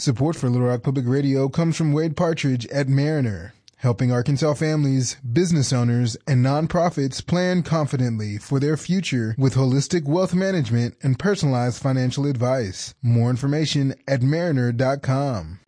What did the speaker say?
Support for Little Rock Public Radio comes from Wade Partridge at Mariner, helping Arkansas families, business owners, and nonprofits plan confidently for their future with holistic wealth management and personalized financial advice. More information at mariner.com.